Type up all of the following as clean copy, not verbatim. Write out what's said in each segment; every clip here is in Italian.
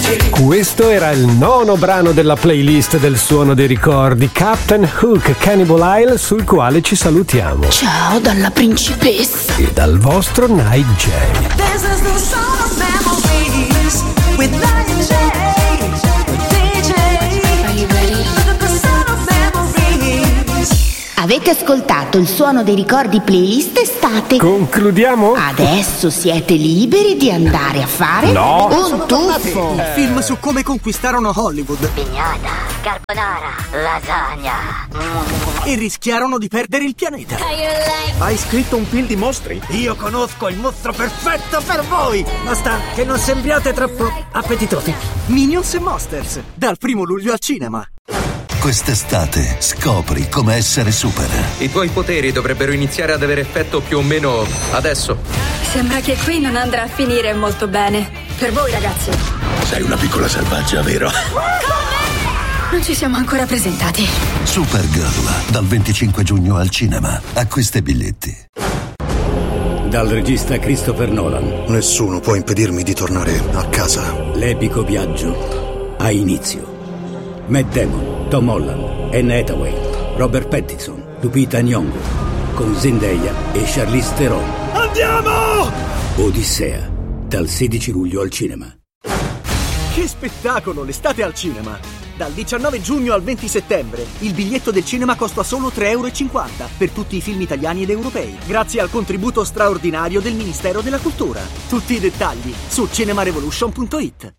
Questo era il nono brano della playlist del Suono dei Ricordi, Captain Hook, Cannibal Isle, sul quale ci salutiamo. Ciao dalla principessa. E dal vostro Night J. This is the song of memories with Night J. DJ. Are you ready? The song of memories. Avete ascoltato il Suono dei Ricordi playlist estate. Concludiamo? Adesso siete liberi di andare a fare un tuffo. Film su come conquistarono Hollywood Pignata, carbonara, lasagna. e rischiarono di perdere il pianeta. Hai scritto un film di mostri? Io conosco il mostro perfetto per voi. Basta che non sembriate troppo appetitosi. Minions e Monsters, dal 1 luglio al cinema. Quest'estate scopri come essere super. I tuoi poteri dovrebbero iniziare ad avere effetto più o meno adesso. Sembra che qui non andrà a finire molto bene. Per voi, ragazzi. Sei una piccola selvaggia, vero? Non ci siamo ancora presentati. Supergirl, dal 25 giugno al cinema. Acquista i biglietti. Dal regista Christopher Nolan. Nessuno può impedirmi di tornare a casa. L'epico viaggio ha inizio. Matt Damon, Tom Holland, Anne Hathaway, Robert Pattinson, Lupita Nyong'o, con Zendaya e Charlize Theron. Andiamo! Odissea, dal 16 luglio al cinema. Che spettacolo, l'estate al cinema! Dal 19 giugno al 20 settembre il biglietto del cinema costa solo 3,50 € per tutti i film italiani ed europei, grazie al contributo straordinario del Ministero della Cultura. Tutti i dettagli su cinemarevolution.it.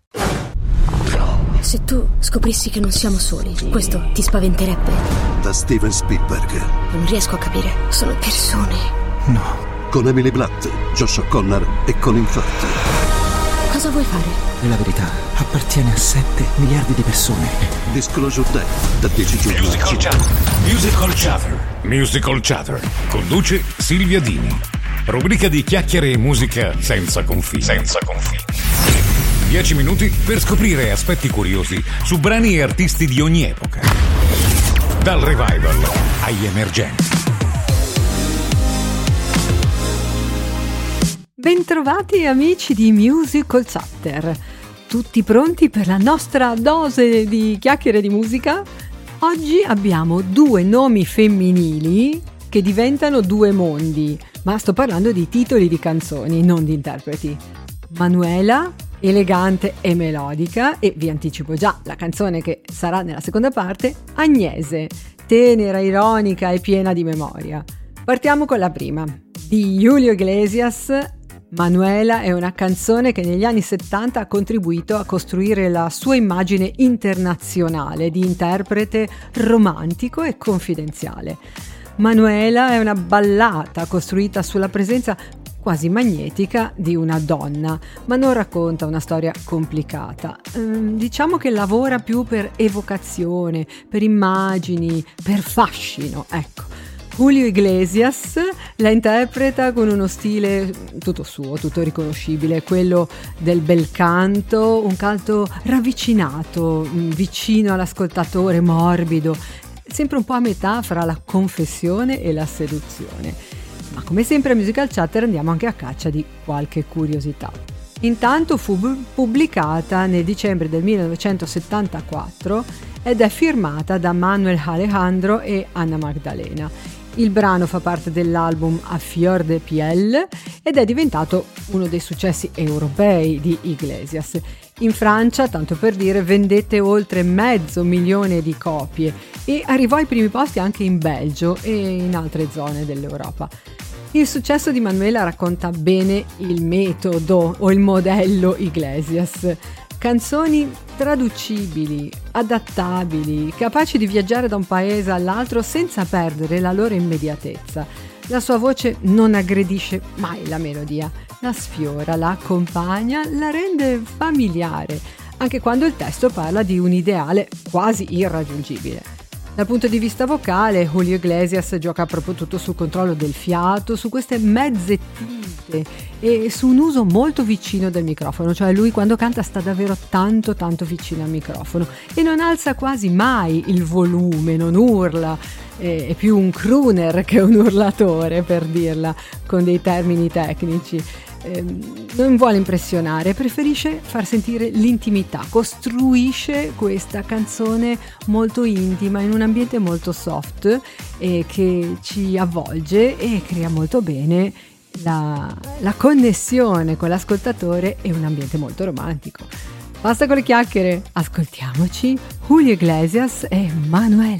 Se tu scoprissi che non siamo soli, questo ti spaventerebbe? Da Steven Spielberg. Non riesco a capire. Sono persone. No. Con Emily Blunt, Josh O'Connor e Colin Firth. Cosa vuoi fare? La verità appartiene a 7 miliardi di persone. Disclosure Day, da 10 giugno al cinema. Musical Chatter. Conduce Silvia Dini. Rubrica di chiacchiere e musica senza confini. 10 minuti per scoprire aspetti curiosi su brani e artisti di ogni epoca. Dal revival agli emergenti. Bentrovati amici di Musical Chatter. Tutti pronti per la nostra dose di chiacchiere di musica? Oggi abbiamo 2 nomi femminili che diventano 2 mondi, ma sto parlando di titoli di canzoni, non di interpreti. Manuela, elegante e melodica, e vi anticipo già la canzone che sarà nella seconda parte, Agnese, tenera, ironica e piena di memoria. Partiamo con la prima, di Julio Iglesias. Manuela è una canzone che negli anni 70 ha contribuito a costruire la sua immagine internazionale di interprete romantico e confidenziale. Manuela è una ballata costruita sulla presenza quasi magnetica di una donna, ma non racconta una storia complicata. Diciamo che lavora più per evocazione, per immagini, per fascino, ecco. Julio Iglesias la interpreta con uno stile tutto suo, tutto riconoscibile, quello del bel canto, un canto ravvicinato, vicino all'ascoltatore, morbido, sempre un po' a metà fra la confessione e la seduzione. Ma come sempre a Musical Chatter andiamo anche a caccia di qualche curiosità. Intanto fu pubblicata nel dicembre del 1974 ed è firmata da Manuel Alejandro e Anna Magdalena. Il brano fa parte dell'album A Fior de Piel ed è diventato uno dei successi europei di Iglesias. In Francia, tanto per dire, vendette oltre 500.000 di copie e arrivò ai primi posti anche in Belgio e in altre zone dell'Europa. Il successo di Manuela racconta bene il metodo o il modello Iglesias. Canzoni traducibili, adattabili, capaci di viaggiare da un paese all'altro senza perdere la loro immediatezza. La sua voce non aggredisce mai la melodia, la sfiora, la accompagna, la rende familiare, anche quando il testo parla di un ideale quasi irraggiungibile. Dal punto di vista vocale, Julio Iglesias gioca proprio tutto sul controllo del fiato, su queste mezze tinte e su un uso molto vicino del microfono, cioè lui quando canta sta davvero tanto vicino al microfono e non alza quasi mai il volume, non urla, è più un crooner che un urlatore, per dirla con dei termini tecnici. non vuole impressionare, preferisce far sentire l'intimità, costruisce questa canzone molto intima in un ambiente molto soft che ci avvolge e crea molto bene la connessione con l'ascoltatore e un ambiente molto romantico. Basta con le chiacchiere, ascoltiamoci Julio Iglesias e Manuela.